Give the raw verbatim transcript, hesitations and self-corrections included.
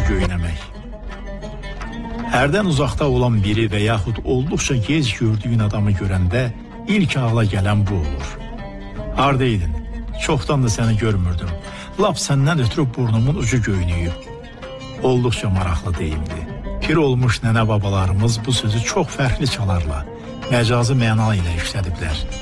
göynəmək. Hərdən uzaqda olan biri və yaxud olduqca gec gördüyün adamı görəndə ilk ağla gələn bu olur. Hardaydın? Çoxdan da səni görmürdüm. Lap səndən ötürü burnumun ucu göynüyüb. Olduqca maraqlı deyimdi. Pir olmuş nənə babalarımız bu sözü çox fərqli çalarla, məcazi məna ilə işlədiblər.